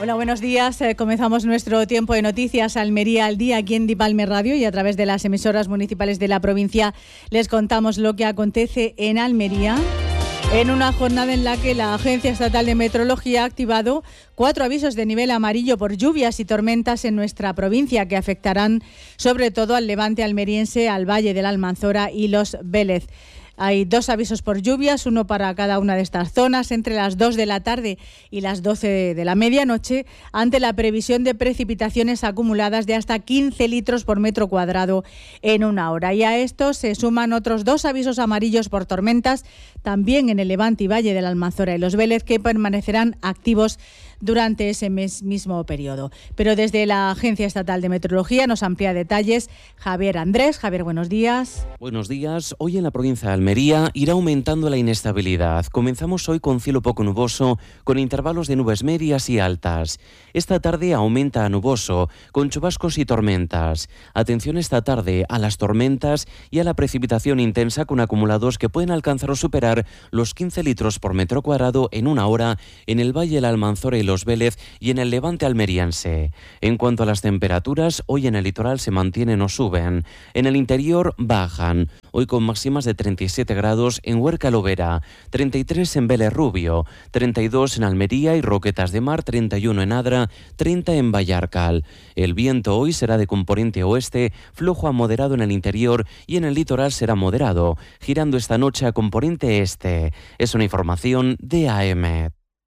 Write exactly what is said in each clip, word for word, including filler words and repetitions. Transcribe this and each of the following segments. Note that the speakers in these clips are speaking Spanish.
Hola, buenos días. Eh, comenzamos nuestro tiempo de noticias Almería al día aquí en Dipalme Radio y a través de las emisoras municipales de la provincia les contamos lo que acontece en Almería en una jornada en la que la Agencia Estatal de Meteorología ha activado cuatro avisos de nivel amarillo por lluvias y tormentas en nuestra provincia que afectarán sobre todo al levante almeriense, al Valle de la Almanzora y los Vélez. Hay dos avisos por lluvias, uno para cada una de estas zonas, entre las dos de la tarde y las doce de la medianoche, ante la previsión de precipitaciones acumuladas de hasta quince litros por metro cuadrado en una hora. Y a esto se suman otros dos avisos amarillos por tormentas, también en el Levante y Valle de la Almanzora y los Vélez, que permanecerán activos durante ese mes mismo periodo. Pero desde la Agencia Estatal de Meteorología nos amplía detalles Javier Andrés. Javier, buenos días. Buenos días. Hoy en la provincia de Almería irá aumentando la inestabilidad. Comenzamos hoy con cielo poco nuboso, con intervalos de nubes medias y altas. Esta tarde aumenta a nuboso, con chubascos y tormentas. Atención esta tarde a las tormentas y a la precipitación intensa con acumulados que pueden alcanzar o superar los quince litros por metro cuadrado en una hora en el Valle de la Almanzora y los Vélez y en el levante almeriense. En cuanto a las temperaturas, hoy en el litoral se mantienen o suben. En el interior bajan, hoy con máximas de treinta y siete grados en Huerca Lovera, treinta y tres en Vélez Rubio, treinta y dos en Almería y Roquetas de Mar, treinta y uno en Adra, treinta en Vallarcal. El viento hoy será de componente oeste, flojo a moderado en el interior y en el litoral será moderado, girando esta noche a componente este. Es una información de A M.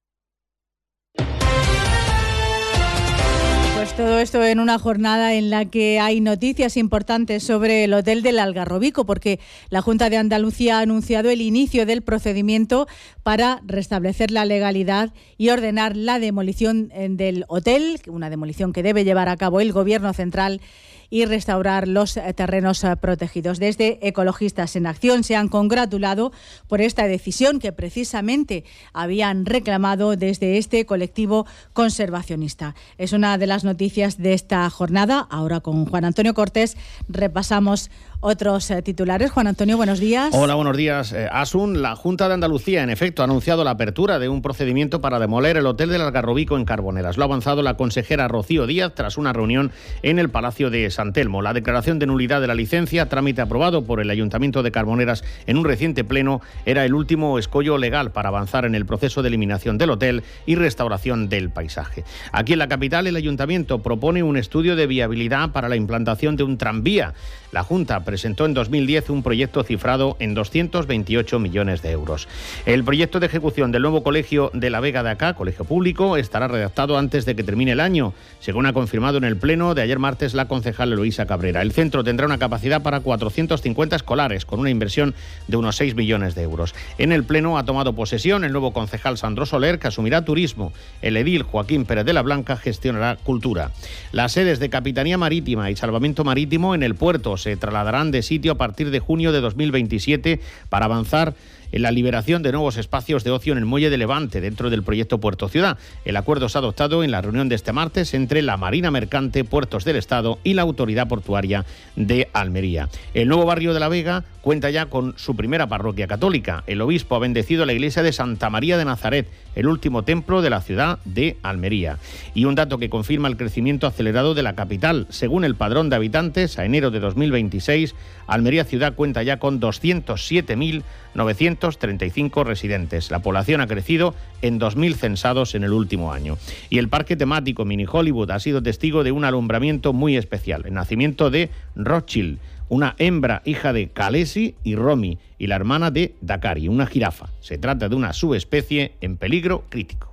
Pues todo esto en una jornada en la que hay noticias importantes sobre el Hotel del Algarrobico, porque la Junta de Andalucía ha anunciado el inicio del procedimiento para restablecer la legalidad y ordenar la demolición del hotel, una demolición que debe llevar a cabo el Gobierno central, y restaurar los terrenos protegidos. Desde Ecologistas en Acción se han congratulado por esta decisión que precisamente habían reclamado desde este colectivo conservacionista. Es una de las noticias de esta jornada. Ahora con Juan Antonio Cortés repasamos otros eh, titulares. Juan Antonio, buenos días. Hola, buenos días. Eh, Asun, la Junta de Andalucía, en efecto, ha anunciado la apertura de un procedimiento para demoler el Hotel del Algarrobico en Carboneras. Lo ha avanzado la consejera Rocío Díaz tras una reunión en el Palacio de San Telmo. La declaración de nulidad de la licencia, trámite aprobado por el Ayuntamiento de Carboneras en un reciente pleno, era el último escollo legal para avanzar en el proceso de eliminación del hotel y restauración del paisaje. Aquí en la capital, el Ayuntamiento propone un estudio de viabilidad para la implantación de un tranvía. La Junta presentó en dos mil diez un proyecto cifrado en doscientos veintiocho millones de euros. El proyecto de ejecución del nuevo colegio de La Vega de Acá, colegio público, estará redactado antes de que termine el año, según ha confirmado en el pleno de ayer martes la concejal Eloísa Cabrera. El centro tendrá una capacidad para cuatrocientos cincuenta escolares, con una inversión de unos seis millones de euros. En el pleno ha tomado posesión el nuevo concejal Sandro Soler, que asumirá turismo. El edil Joaquín Pérez de la Blanca gestionará cultura. Las sedes de Capitanía Marítima y Salvamento Marítimo en el puerto se trasladarán de sitio a partir de junio de dos mil veintisiete para avanzar en la liberación de nuevos espacios de ocio en el Muelle de Levante dentro del proyecto Puerto Ciudad. El acuerdo se ha adoptado en la reunión de este martes entre la Marina Mercante, Puertos del Estado y la Autoridad Portuaria de Almería. El nuevo barrio de La Vega cuenta ya con su primera parroquia católica. El obispo ha bendecido la iglesia de Santa María de Nazaret, el último templo de la ciudad de Almería. Y un dato que confirma el crecimiento acelerado de la capital. Según el padrón de habitantes, a enero de dos mil veintiséis, Almería ciudad cuenta ya con doscientos siete mil novecientos treinta y cinco residentes. La población ha crecido en dos mil censados en el último año. Y el parque temático Mini Hollywood ha sido testigo de un alumbramiento muy especial, el nacimiento de Rothschild, una hembra hija de Khaleesi y Romy, y la hermana de Dakari, una jirafa. Se trata de una subespecie en peligro crítico.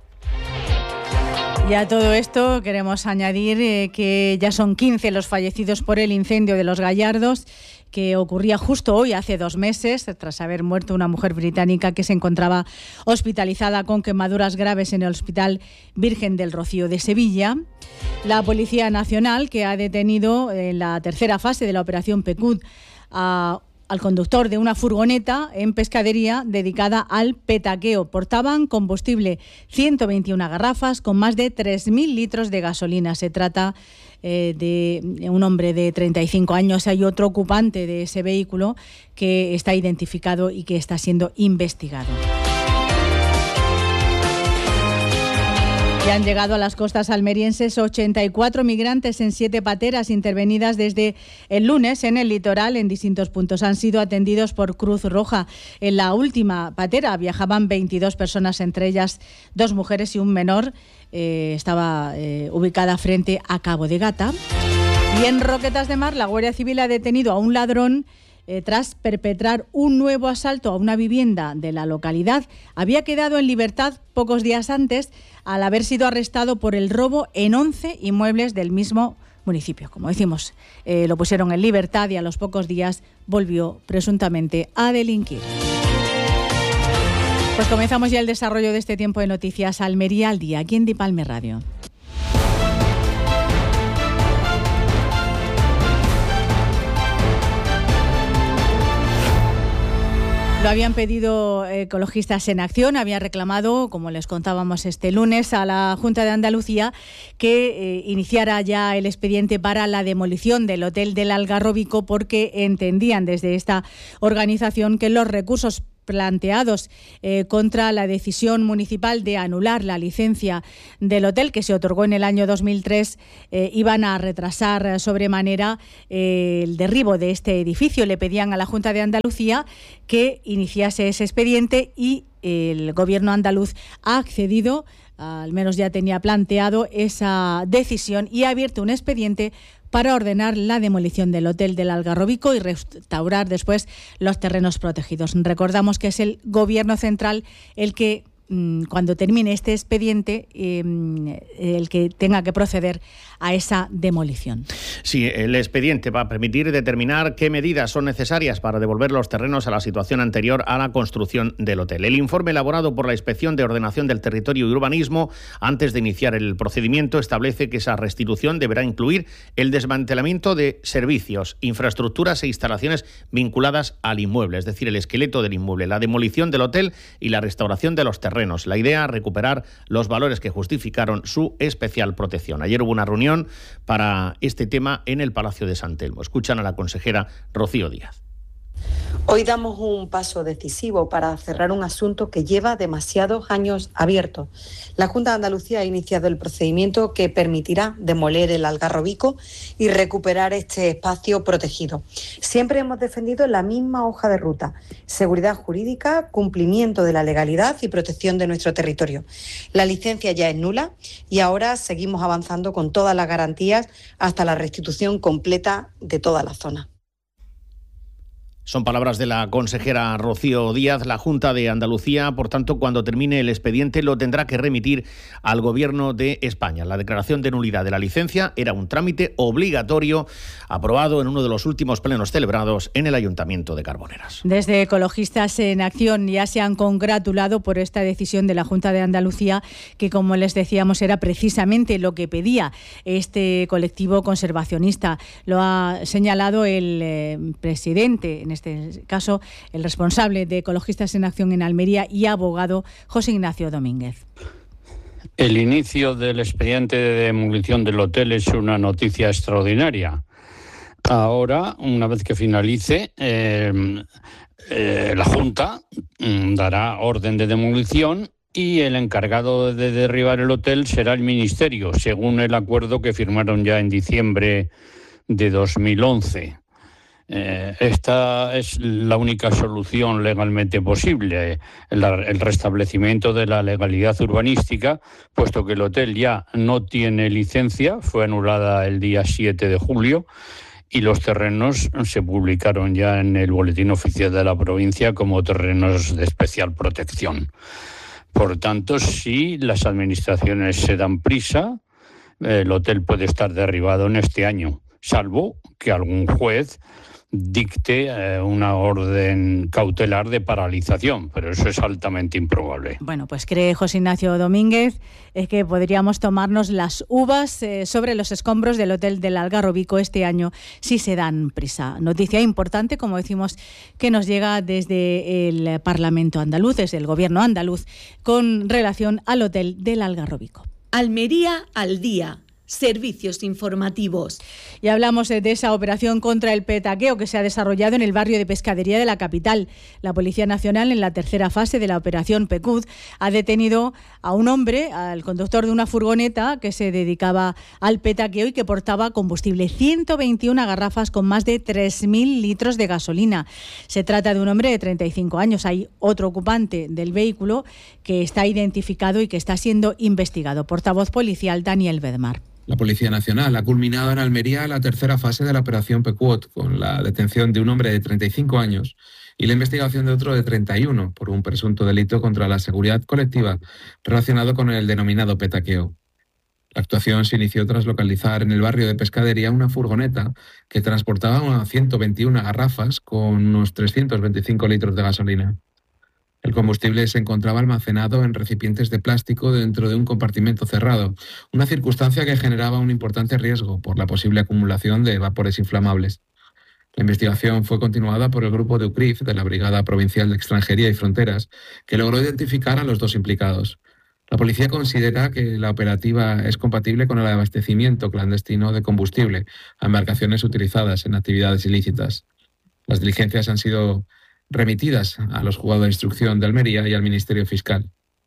Y a todo esto queremos añadir eh, que ya son quince los fallecidos por el incendio de Los Gallardos, que ocurría justo hoy, hace dos meses, tras haber muerto una mujer británica que se encontraba hospitalizada con quemaduras graves en el Hospital Virgen del Rocío de Sevilla. La Policía Nacional, que ha detenido en la tercera fase de la operación Pecud a al conductor de una furgoneta en pescadería dedicada al petaqueo. Portaban combustible, ciento veintiuna garrafas con más de tres mil litros de gasolina. Se trata eh, de un hombre de treinta y cinco años. Hay otro ocupante de ese vehículo que está identificado y que está siendo investigado. Y han llegado a las costas almerienses ochenta y cuatro migrantes en siete pateras intervenidas desde el lunes en el litoral en distintos puntos. Han sido atendidos por Cruz Roja. En la última patera viajaban veintidós personas, entre ellas dos mujeres y un menor. Eh, estaba eh, ubicada frente a Cabo de Gata. Y en Roquetas de Mar, la Guardia Civil ha detenido a un ladrón Eh, tras perpetrar un nuevo asalto a una vivienda de la localidad. Había quedado en libertad pocos días antes al haber sido arrestado por el robo en once inmuebles del mismo municipio. Como decimos, eh, lo pusieron en libertad y a los pocos días volvió presuntamente a delinquir. Pues comenzamos ya el desarrollo de este tiempo de noticias. Almería al día, aquí en Dipalme Radio. Lo habían pedido Ecologistas en Acción, habían reclamado, como les contábamos este lunes, a la Junta de Andalucía que eh, iniciara ya el expediente para la demolición del hotel del Algarrobico, porque entendían desde esta organización que los recursos planteados eh, contra la decisión municipal de anular la licencia del hotel que se otorgó en el año dos mil tres eh, iban a retrasar sobremanera eh, el derribo de este edificio. Le pedían a la Junta de Andalucía que iniciase ese expediente y el gobierno andaluz ha accedido, al menos ya tenía planteado esa decisión y ha abierto un expediente para ordenar la demolición del hotel del Algarrobico y restaurar después los terrenos protegidos. Recordamos que es el Gobierno central el que, cuando termine este expediente, eh, el que tenga que proceder a esa demolición. Sí, el expediente va a permitir determinar qué medidas son necesarias para devolver los terrenos a la situación anterior a la construcción del hotel. El informe elaborado por la Inspección de Ordenación del Territorio y Urbanismo, antes de iniciar el procedimiento, establece que esa restitución deberá incluir el desmantelamiento de servicios, infraestructuras e instalaciones vinculadas al inmueble, es decir, el esqueleto del inmueble, la demolición del hotel y la restauración de los terrenos. La idea, recuperar los valores que justificaron su especial protección. Ayer hubo una reunión para este tema en el Palacio de San Telmo. Escuchan a la consejera Rocío Díaz. Hoy damos un paso decisivo para cerrar un asunto que lleva demasiados años abierto. La Junta de Andalucía ha iniciado el procedimiento que permitirá demoler el Algarrobico y recuperar este espacio protegido. Siempre hemos defendido la misma hoja de ruta: seguridad jurídica, cumplimiento de la legalidad y protección de nuestro territorio. La licencia ya es nula y ahora seguimos avanzando con todas las garantías hasta la restitución completa de toda la zona. Son palabras de la consejera Rocío Díaz. La Junta de Andalucía, por tanto, cuando termine el expediente, lo tendrá que remitir al Gobierno de España. La declaración de nulidad de la licencia era un trámite obligatorio aprobado en uno de los últimos plenos celebrados en el Ayuntamiento de Carboneras. Desde Ecologistas en Acción ya se han congratulado por esta decisión de la Junta de Andalucía, que, como les decíamos, era precisamente lo que pedía este colectivo conservacionista. Lo ha señalado el eh, presidente, en este caso el responsable de Ecologistas en Acción en Almería y abogado, José Ignacio Domínguez. El inicio del expediente de demolición del hotel es una noticia extraordinaria. Ahora, una vez que finalice, eh, eh, la Junta mm, dará orden de demolición y el encargado de derribar el hotel será el Ministerio, según el acuerdo que firmaron ya en diciembre de dos mil once. Eh, esta es la única solución legalmente posible, el, el restablecimiento de la legalidad urbanística, puesto que el hotel ya no tiene licencia, fue anulada el día siete de julio, y los terrenos se publicaron ya en el Boletín Oficial de la provincia como terrenos de especial protección. Por tanto, si las administraciones se dan prisa, el hotel puede estar derribado en este año, salvo que algún juez dicte eh, una orden cautelar de paralización, pero eso es altamente improbable. Bueno, pues cree José Ignacio Domínguez es que podríamos tomarnos las uvas eh, sobre los escombros del hotel del Algarrobico este año si se dan prisa. Noticia importante, como decimos, que nos llega desde el Parlamento andaluz, desde el Gobierno andaluz, con relación al hotel del Algarrobico. Almería al día, Servicios informativos. Y hablamos de esa operación contra el petaqueo que se ha desarrollado en el barrio de Pescadería de la capital. La Policía Nacional, en la tercera fase de la operación Pecud, ha detenido a un hombre, al conductor de una furgoneta que se dedicaba al petaqueo y que portaba combustible, ciento veintiuna garrafas con más de tres mil litros de gasolina. Se trata de un hombre de treinta y cinco años. Hay otro ocupante del vehículo que está identificado y que está siendo investigado. Portavoz policial Daniel Bedmar. La Policía Nacional ha culminado en Almería la tercera fase de la operación Pecuot, con la detención de un hombre de treinta y cinco años y la investigación de otro de treinta y uno por un presunto delito contra la seguridad colectiva relacionado con el denominado petaqueo. La actuación se inició tras localizar en el barrio de Pescadería una furgoneta que transportaba unas ciento veintiuna garrafas con unos trescientos veinticinco litros de gasolina. El combustible se encontraba almacenado en recipientes de plástico dentro de un compartimento cerrado, una circunstancia que generaba un importante riesgo por la posible acumulación de vapores inflamables. La investigación fue continuada por el grupo de U C R I F de la Brigada Provincial de Extranjería y Fronteras, que logró identificar a los dos implicados. La policía considera que la operativa es compatible con el abastecimiento clandestino de combustible a embarcaciones utilizadas en actividades ilícitas. Las diligencias han sido remitidas a los juzgados de instrucción de Almería y al Ministerio Fiscal.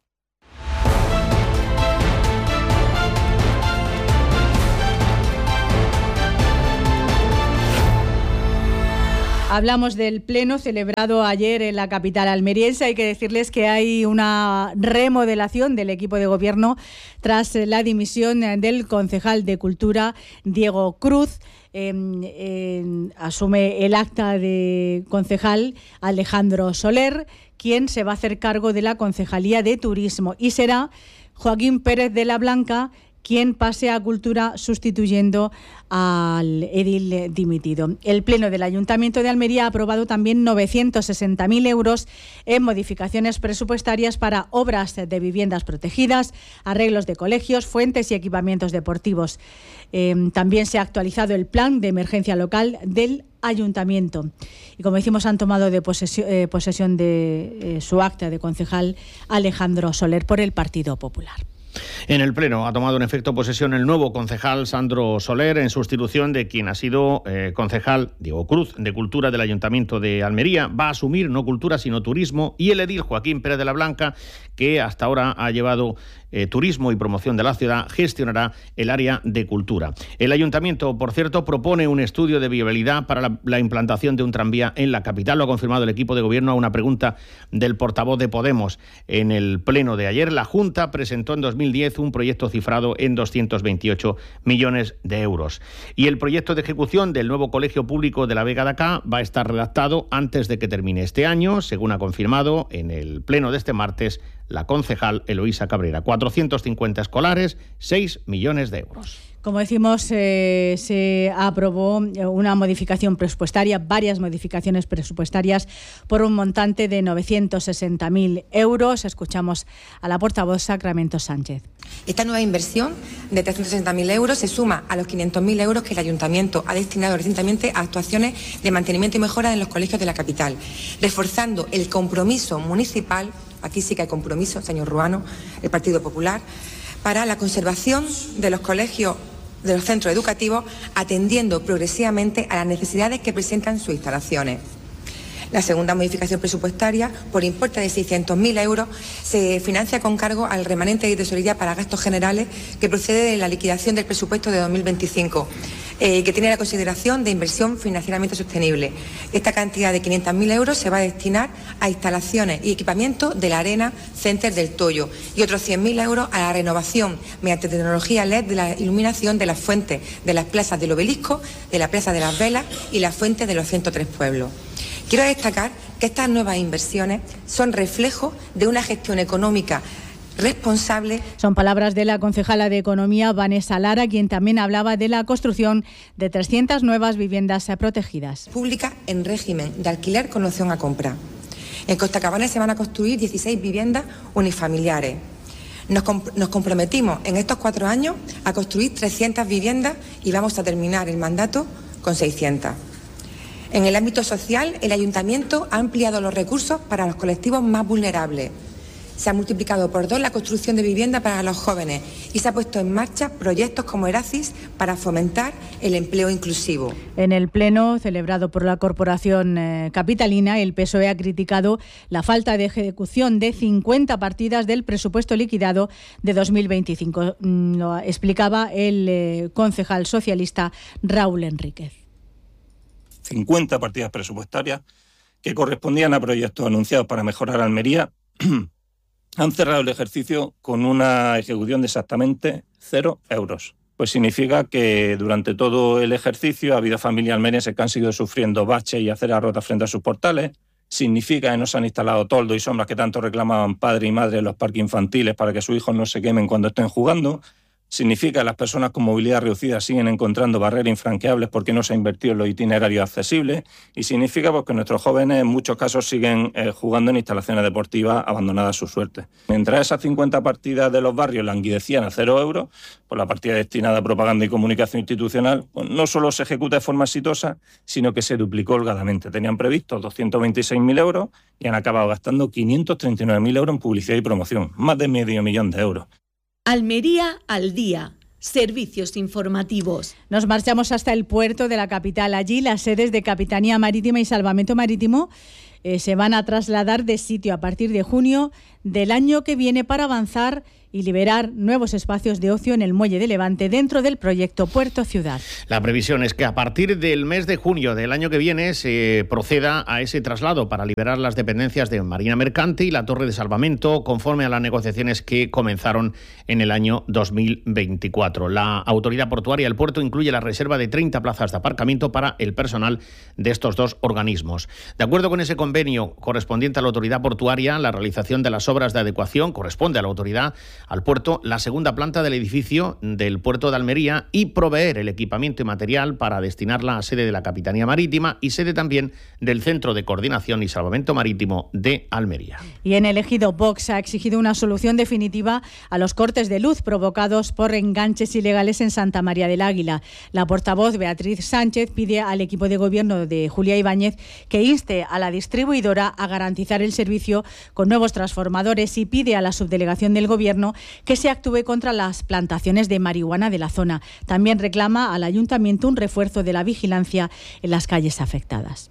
Hablamos del pleno celebrado ayer en la capital almeriense. Hay que decirles que hay una remodelación del equipo de gobierno tras la dimisión del concejal de Cultura, Diego Cruz. Eh, eh, asume el acta de concejal Alejandro Soler, quien se va a hacer cargo de la Concejalía de Turismo, y será Joaquín Pérez de la Blanca quien pase a Cultura sustituyendo al edil dimitido. El Pleno del Ayuntamiento de Almería ha aprobado también novecientos sesenta mil euros en modificaciones presupuestarias para obras de viviendas protegidas, arreglos de colegios, fuentes y equipamientos deportivos. Eh, también se ha actualizado el plan de emergencia local del Ayuntamiento. Y como decimos, han tomado de posesión, eh, posesión de eh, su acta de concejal Alejandro Soler por el Partido Popular. En el Pleno ha tomado en efecto posesión el nuevo concejal Sandro Soler, en sustitución de quien ha sido eh, concejal Diego Cruz, de Cultura del Ayuntamiento de Almería. Va a asumir no Cultura sino Turismo, y el edil Joaquín Pérez de la Blanca, que hasta ahora ha llevado eh, Turismo y Promoción de la ciudad, gestionará el área de Cultura. El Ayuntamiento, por cierto, propone un estudio de viabilidad para la, la implantación de un tranvía en la capital. Lo ha confirmado el equipo de gobierno a una pregunta del portavoz de Podemos. En el Pleno de ayer, la Junta presentó en dos mil diez un proyecto cifrado en doscientos veintiocho millones de euros. Y el proyecto de ejecución del nuevo Colegio Público de la Vega de Acá va a estar redactado antes de que termine este año, según ha confirmado en el Pleno de este martes la concejal Eloísa Cabrera. cuatrocientos cincuenta escolares, seis millones de euros. Como decimos, eh, se aprobó una modificación presupuestaria, varias modificaciones presupuestarias por un montante de novecientos sesenta mil euros. Escuchamos a la portavoz Sacramento Sánchez. Esta nueva inversión de trescientos sesenta mil euros se suma a los quinientos mil euros que el Ayuntamiento ha destinado recientemente a actuaciones de mantenimiento y mejora en los colegios de la capital, reforzando el compromiso municipal, aquí sí que hay compromiso, señor Ruano, el Partido Popular, para la conservación de los colegios, de los centros educativos, atendiendo progresivamente a las necesidades que presentan sus instalaciones. La segunda modificación presupuestaria, por importe de seiscientos mil euros, se financia con cargo al remanente de tesorería para gastos generales que procede de la liquidación del presupuesto de dos mil veinticinco, eh, que tiene la consideración de inversión financieramente sostenible. Esta cantidad de quinientos mil euros se va a destinar a instalaciones y equipamiento de la Arena Center del Toyo, y otros cien mil euros a la renovación mediante tecnología L E D de la iluminación de las fuentes de las plazas del Obelisco, de la Plaza de las Velas y la fuente de los ciento tres pueblos. Quiero destacar que estas nuevas inversiones son reflejo de una gestión económica responsable. Son palabras de la concejala de Economía, Vanessa Lara, quien también hablaba de la construcción de trescientas nuevas viviendas protegidas. Pública en régimen de alquiler con opción a compra. En Costa Cabana se van a construir dieciséis viviendas unifamiliares. Nos, comp- nos comprometimos en estos cuatro años a construir trescientas viviendas y vamos a terminar el mandato con seiscientas. En el ámbito social, el Ayuntamiento ha ampliado los recursos para los colectivos más vulnerables. Se ha multiplicado por dos la construcción de vivienda para los jóvenes y se ha puesto en marcha proyectos como Erasis para fomentar el empleo inclusivo. En el pleno celebrado por la Corporación eh, Capitalina, el P S O E ha criticado la falta de ejecución de cincuenta partidas del presupuesto liquidado de dos mil veinticinco. Mm, lo explicaba el eh, concejal socialista Raúl Enríquez. cincuenta partidas presupuestarias que correspondían a proyectos anunciados para mejorar Almería han cerrado el ejercicio con una ejecución de exactamente cero euros. Pues significa que durante todo el ejercicio ha habido familias almerienses que han seguido sufriendo baches y aceras rotas frente a sus portales. Significa que no se han instalado toldos y sombras que tanto reclamaban padre y madre en los parques infantiles para que sus hijos no se quemen cuando estén jugando. Significa que las personas con movilidad reducida siguen encontrando barreras infranqueables porque no se ha invertido en los itinerarios accesibles, y significa pues, que nuestros jóvenes en muchos casos siguen eh, jugando en instalaciones deportivas abandonadas a su suerte. Mientras esas cincuenta partidas de los barrios languidecían a cero euros, pues la partida destinada a propaganda y comunicación institucional pues, no solo se ejecuta de forma exitosa, sino que se duplicó holgadamente. Tenían previsto doscientos veintiséis mil euros y han acabado gastando quinientos treinta y nueve mil euros en publicidad y promoción, más de medio millón de euros. Almería al día. Servicios informativos. Nos marchamos hasta el puerto de la capital. Allí las sedes de Capitanía Marítima y Salvamento Marítimo eh, se van a trasladar de sitio a partir de junio del año que viene para avanzar y liberar nuevos espacios de ocio en el Muelle de Levante dentro del proyecto Puerto Ciudad. La previsión es que a partir del mes de junio del año que viene se proceda a ese traslado para liberar las dependencias de Marina Mercante y la Torre de Salvamento conforme a las negociaciones que comenzaron en el año dos mil veinticuatro. La autoridad portuaria del puerto incluye la reserva de treinta plazas de aparcamiento para el personal de estos dos organismos. De acuerdo con ese convenio correspondiente a la autoridad portuaria, la realización de las obras de adecuación corresponde a la autoridad al puerto, la segunda planta del edificio del puerto de Almería y proveer el equipamiento y material para destinarla a sede de la Capitanía Marítima y sede también del Centro de Coordinación y Salvamento Marítimo de Almería. Y en el ejido, Vox ha exigido una solución definitiva a los cortes de luz provocados por enganches ilegales en Santa María del Águila. La portavoz Beatriz Sánchez pide al equipo de gobierno de Julia Ibáñez que inste a la distribuidora a garantizar el servicio con nuevos transformadores y pide a la subdelegación del gobierno que se actúe contra las plantaciones de marihuana de la zona. También reclama al ayuntamiento un refuerzo de la vigilancia en las calles afectadas.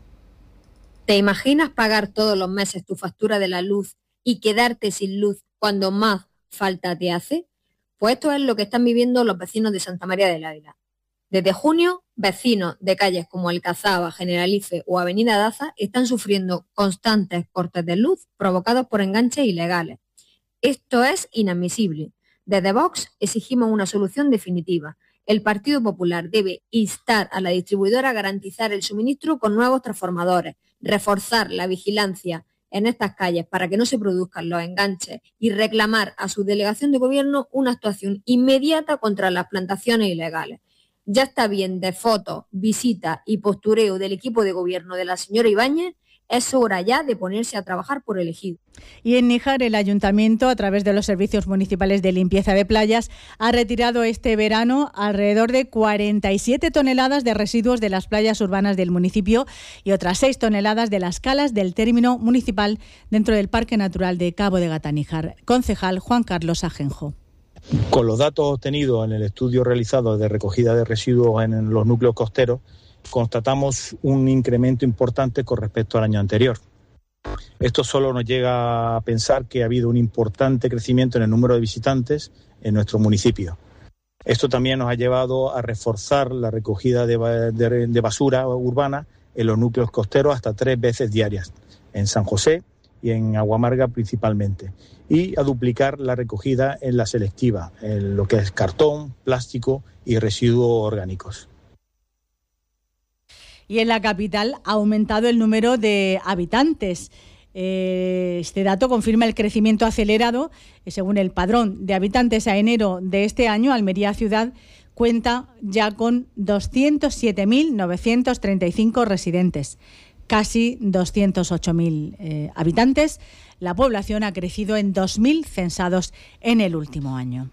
¿Te imaginas pagar todos los meses tu factura de la luz y quedarte sin luz cuando más falta te hace? Pues esto es lo que están viviendo los vecinos de Santa María del Águila. Desde junio, vecinos de calles como Alcazaba, Generalife o Avenida Daza están sufriendo constantes cortes de luz provocados por enganches ilegales. Esto es inadmisible. Desde Vox exigimos una solución definitiva. El Partido Popular debe instar a la distribuidora a garantizar el suministro con nuevos transformadores, reforzar la vigilancia en estas calles para que no se produzcan los enganches y reclamar a su delegación de gobierno una actuación inmediata contra las plantaciones ilegales. Ya está bien de fotos, visitas y postureo del equipo de gobierno de la señora Ibáñez. Es hora ya de ponerse a trabajar por el ejido. Y en Níjar, el ayuntamiento, a través de los servicios municipales de limpieza de playas, ha retirado este verano alrededor de cuarenta y siete toneladas de residuos de las playas urbanas del municipio y otras seis toneladas de las calas del término municipal dentro del Parque Natural de Cabo de Gata Níjar. Concejal Juan Carlos Ajenjo. Con los datos obtenidos en el estudio realizado de recogida de residuos en los núcleos costeros, constatamos un incremento importante con respecto al año anterior. Esto solo nos llega a pensar que ha habido un importante crecimiento en el número de visitantes en nuestro municipio. Esto también nos ha llevado a reforzar la recogida de, de, de basura urbana en los núcleos costeros hasta tres veces diarias, en San José y en Aguamarga principalmente, y a duplicar la recogida en la selectiva, en lo que es cartón, plástico y residuos orgánicos. Y en la capital ha aumentado el número de habitantes. Este dato confirma el crecimiento acelerado. Según el padrón de habitantes a enero de este año, Almería Ciudad cuenta ya con doscientos siete mil novecientos treinta y cinco residentes, casi doscientos ocho mil eh, habitantes. La población ha crecido en dos mil censados en el último año.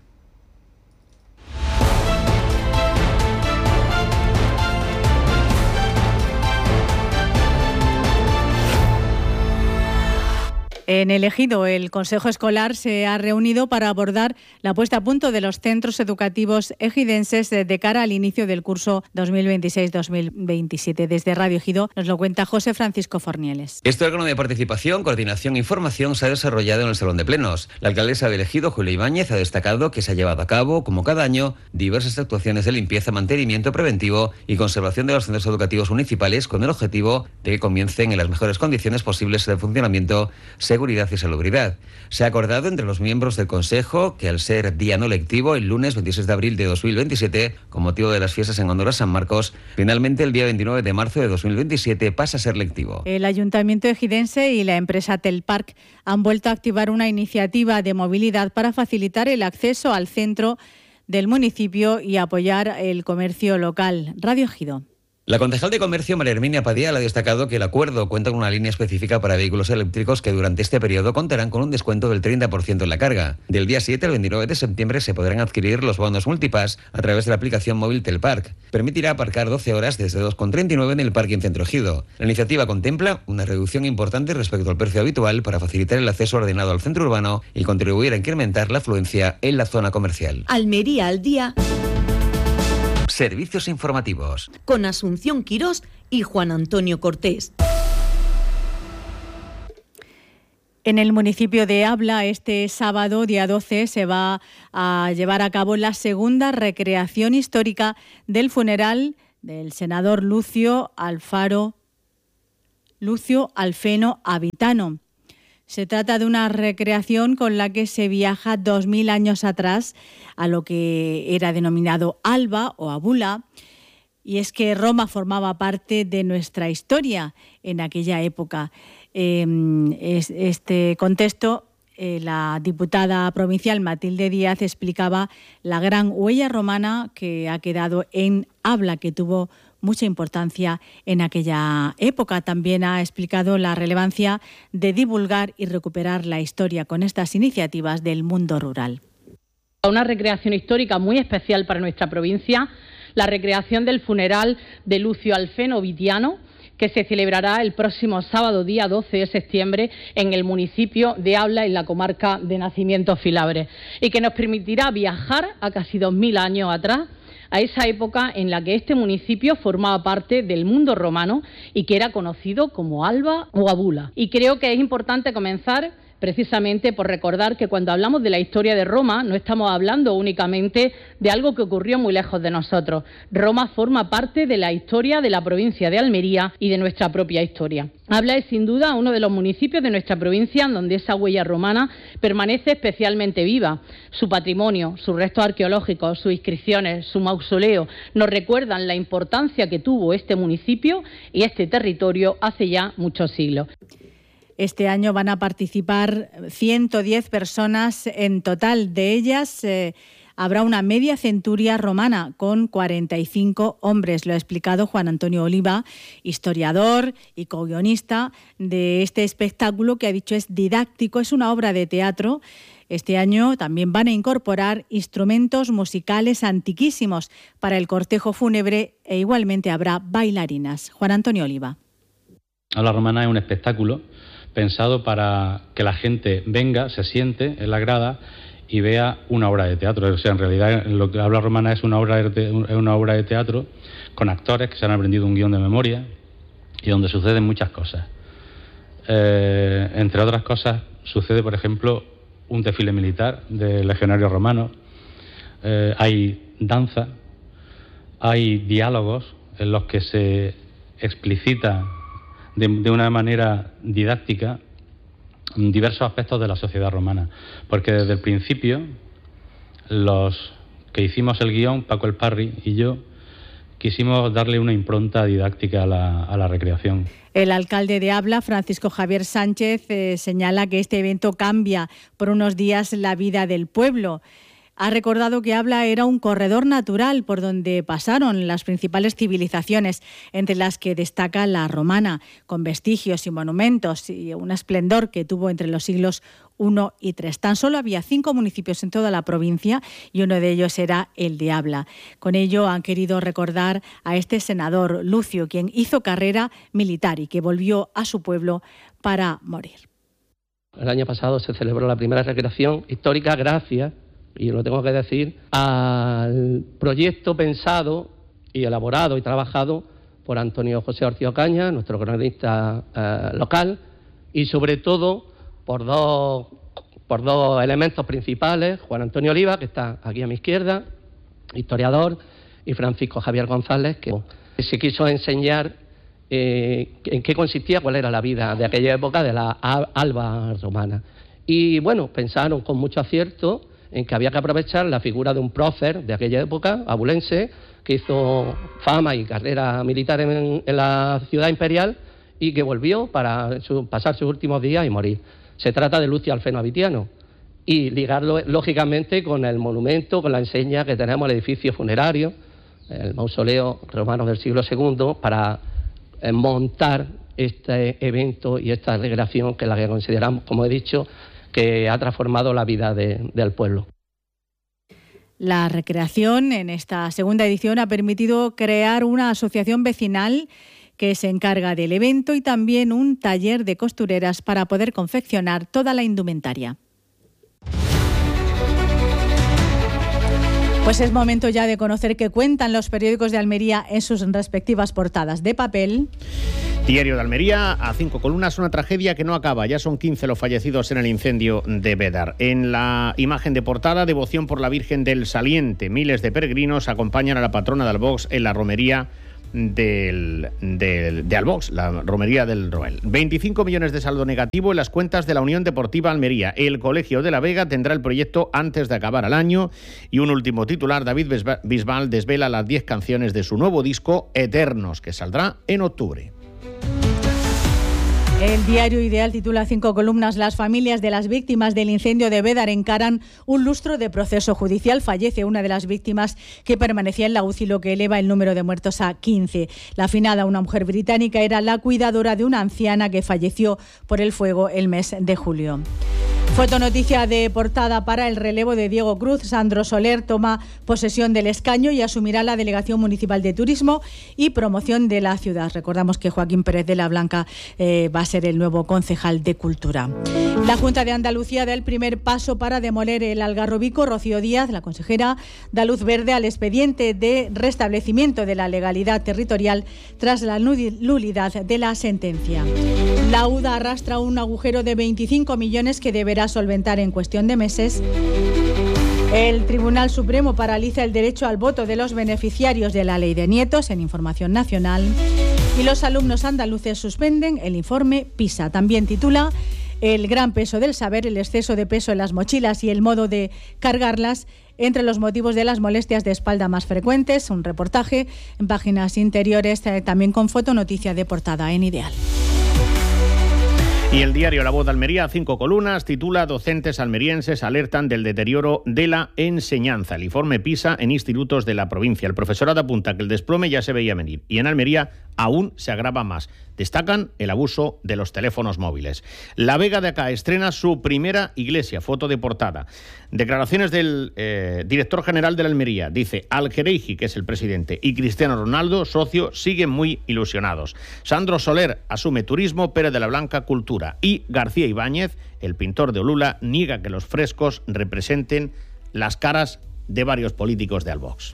En el Ejido, el Consejo Escolar se ha reunido para abordar la puesta a punto de los centros educativos ejidenses de cara al inicio del curso dos mil veintiséis dos mil veintisiete. Desde Radio Ejido nos lo cuenta José Francisco Fornieles. Este órgano de participación, coordinación e información se ha desarrollado en el Salón de Plenos. La alcaldesa del Ejido, Julia Ibáñez, ha destacado que se ha llevado a cabo, como cada año, diversas actuaciones de limpieza, mantenimiento preventivo y conservación de los centros educativos municipales con el objetivo de que comiencen en las mejores condiciones posibles de funcionamiento, seguridad y salubridad. Se ha acordado entre los miembros del Consejo que, al ser día no lectivo, el lunes veintiséis de abril de dos mil veintisiete, con motivo de las fiestas en honor a San Marcos, finalmente el día veintinueve de marzo de dos mil veintisiete pasa a ser lectivo. El Ayuntamiento ejidense y la empresa Telpark han vuelto a activar una iniciativa de movilidad para facilitar el acceso al centro del municipio y apoyar el comercio local. Radio Ejido. La concejal de Comercio, María Herminia Padial, ha destacado que el acuerdo cuenta con una línea específica para vehículos eléctricos que durante este periodo contarán con un descuento del treinta por ciento en la carga. Del día siete al veintinueve de septiembre se podrán adquirir los bonos multipass a través de la aplicación móvil Telpark. Permitirá aparcar doce horas desde dos con treinta y nueve en el parking Centro Ejido. La iniciativa contempla una reducción importante respecto al precio habitual para facilitar el acceso ordenado al centro urbano y contribuir a incrementar la afluencia en la zona comercial. Almería al día. Servicios informativos. Con Asunción Quirós y Juan Antonio Cortés. En el municipio de Abla, este sábado, día doce, se va a llevar a cabo la segunda recreación histórica del funeral del senador Lucio Alfaro, Lucio Alfeno Avitano. Se trata de una recreación con la que se viaja dos mil años atrás a lo que era denominado Alba o Abula, y es que Roma formaba parte de nuestra historia en aquella época. En este contexto, eh, la diputada provincial Matilde Díaz explicaba la gran huella romana que ha quedado en Abla, que tuvo mucha importancia en aquella época. También ha explicado la relevancia de divulgar y recuperar la historia con estas iniciativas del mundo rural. Una recreación histórica muy especial para nuestra provincia, la recreación del funeral de Lucio Alfeno Vitiano, que se celebrará el próximo sábado, día doce de septiembre, en el municipio de Abla, en la comarca de Nacimientos Filabres, y que nos permitirá viajar a casi dos mil años atrás, a esa época en la que este municipio formaba parte del mundo romano y que era conocido como Alba o Abula. Y creo que es importante comenzar precisamente por recordar que cuando hablamos de la historia de Roma no estamos hablando únicamente de algo que ocurrió muy lejos de nosotros. Roma forma parte de la historia de la provincia de Almería y de nuestra propia historia. Abla es sin duda uno de los municipios de nuestra provincia donde esa huella romana permanece especialmente viva. Su patrimonio, sus restos arqueológicos, sus inscripciones, su mausoleo nos recuerdan la importancia que tuvo este municipio y este territorio hace ya muchos siglos. Este año van a participar ciento diez personas en total. De ellas eh, habrá una media centuria romana con cuarenta y cinco hombres. Lo ha explicado Juan Antonio Oliva, historiador y co-guionista de este espectáculo, que ha dicho es didáctico, es una obra de teatro. Este año también van a incorporar instrumentos musicales antiquísimos para el cortejo fúnebre e igualmente habrá bailarinas. Juan Antonio Oliva. Habla Romana es un espectáculo pensado para que la gente venga, se siente en la grada y vea una obra de teatro. O sea, en realidad lo que Habla Romana es una obra de, una obra de teatro con actores que se han aprendido un guión de memoria y donde suceden muchas cosas. Eh, entre otras cosas, sucede, por ejemplo, un desfile militar de legionarios romanos, eh, hay danza, hay diálogos en los que se explicita De, de una manera didáctica diversos aspectos de la sociedad romana, porque desde el principio los que hicimos el guión, Paco El Parri y yo, quisimos darle una impronta didáctica a la, a la recreación. El alcalde de Abla, Francisco Javier Sánchez, eh, señala que este evento cambia por unos días la vida del pueblo. Ha recordado que Abla era un corredor natural por donde pasaron las principales civilizaciones, entre las que destaca la romana, con vestigios y monumentos y un esplendor que tuvo entre los siglos primero y tercero. Tan solo había cinco municipios en toda la provincia y uno de ellos era el de Abla. Con ello han querido recordar a este senador Lucio, quien hizo carrera militar y que volvió a su pueblo para morir. El año pasado se celebró la primera recreación histórica gracias, y lo tengo que decir, al proyecto pensado y elaborado y trabajado por Antonio José Ortiz Ocaña, nuestro cronista eh, local, y sobre todo por dos, por dos elementos principales, Juan Antonio Oliva, que está aquí a mi izquierda, historiador, y Francisco Javier González, que se quiso enseñar eh, en qué consistía, cuál era la vida de aquella época de la alba romana. Y bueno, pensaron con mucho acierto en que había que aprovechar la figura de un prócer de aquella época, abulense, que hizo fama y carrera militar en, en la ciudad imperial y que volvió para su, pasar sus últimos días y morir. Se trata de Lucio Alfeno Avitiano, y ligarlo lógicamente con el monumento, con la enseña que tenemos, el edificio funerario, el mausoleo romano del siglo segundo, para eh, montar este evento y esta recreación, que es la que consideramos, como he dicho, que ha transformado la vida de, del pueblo. La recreación en esta segunda edición ha permitido crear una asociación vecinal que se encarga del evento y también un taller de costureras para poder confeccionar toda la indumentaria. Pues es momento ya de conocer qué cuentan los periódicos de Almería en sus respectivas portadas de papel. Diario de Almería, a cinco columnas, una tragedia que no acaba. Ya son quince los fallecidos en el incendio de Bédar. En la imagen de portada, devoción por la Virgen del Saliente. Miles de peregrinos acompañan a la patrona de Albox en la romería del, del, de Albox, la romería del Roel. veinticinco millones de saldo negativo en las cuentas de la Unión Deportiva Almería. El Colegio de la Vega tendrá el proyecto antes de acabar el año. Y un último titular, David Bisbal desvela las diez canciones de su nuevo disco, Eternos, que saldrá en octubre. El diario Ideal titula cinco columnas: las familias de las víctimas del incendio de Bédar encaran un lustro de proceso judicial. Fallece una de las víctimas que permanecía en la U C I, lo que eleva el número de muertos a quince. La finada, una mujer británica, era la cuidadora de una anciana que falleció por el fuego el mes de julio. Fotonoticia de portada para el relevo de Diego Cruz. Sandro Soler toma posesión del escaño y asumirá la Delegación Municipal de Turismo y Promoción de la ciudad. Recordamos que Joaquín Pérez de la Blanca eh, va a ser el nuevo concejal de Cultura. La Junta de Andalucía da el primer paso para demoler el Algarrobico. Rocío Díaz, la consejera, da luz verde al expediente de restablecimiento de la legalidad territorial tras la nulidad de la sentencia. La U D A arrastra un agujero de veinticinco millones que deberá solventar en cuestión de meses. El Tribunal Supremo paraliza el derecho al voto de los beneficiarios de la Ley de Nietos, en Información Nacional. Y los alumnos andaluces suspenden el informe PISA. También titula El gran peso del saber, el exceso de peso en las mochilas y el modo de cargarlas entre los motivos de las molestias de espalda más frecuentes. Un reportaje en páginas interiores, también con fotonoticia de portada en Ideal. Y el diario La Voz de Almería, cinco columnas, titula Docentes almerienses alertan del deterioro de la enseñanza. El informe PISA en institutos de la provincia. El profesorado apunta que el desplome ya se veía venir y en Almería aún se agrava más. Destacan el abuso de los teléfonos móviles. La Vega de Acá estrena su primera iglesia, foto de portada. Declaraciones del eh, director general de la Almería. Dice, Al-Khereiji, que es el presidente, y Cristiano Ronaldo, socio, siguen muy ilusionados. Sandro Soler asume turismo, Pérez de la Blanca, cultura. Y García Ibáñez, el pintor de Olula, niega que los frescos representen las caras de varios políticos de Albox.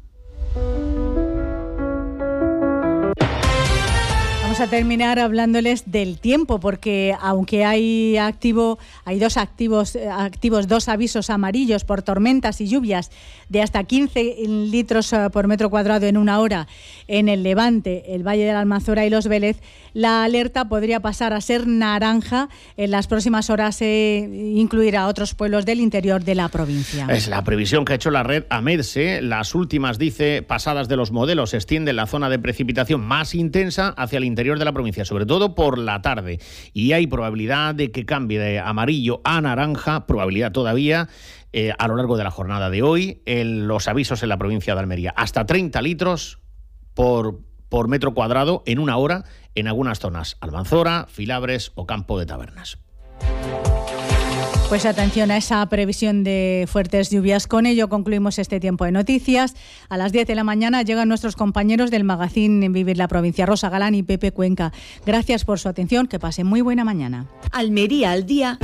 Vamos a terminar hablándoles del tiempo, porque aunque hay activo, hay dos activos, activos, dos avisos amarillos por tormentas y lluvias de hasta quince litros por metro cuadrado en una hora en el Levante, el Valle de la Almanzora y los Vélez, la alerta podría pasar a ser naranja en las próximas horas e incluir a otros pueblos del interior de la provincia. Es la previsión que ha hecho la red AMEDSE. Las últimas, dice, pasadas de los modelos, se extiende la zona de precipitación más intensa hacia el interior de la provincia, sobre todo por la tarde. Y hay probabilidad de que cambie de amarillo a naranja, probabilidad todavía, eh, a lo largo de la jornada de hoy, en los avisos en la provincia de Almería. Hasta treinta litros por, por metro cuadrado en una hora en algunas zonas. Almanzora, Filabres o Campo de Tabernas. Pues atención a esa previsión de fuertes lluvias. Con ello concluimos este tiempo de noticias. A las diez de la mañana llegan nuestros compañeros del magazine en Vivir la Provincia, Rosa Galán y Pepe Cuenca. Gracias por su atención, que pasen muy buena mañana. Almería al día.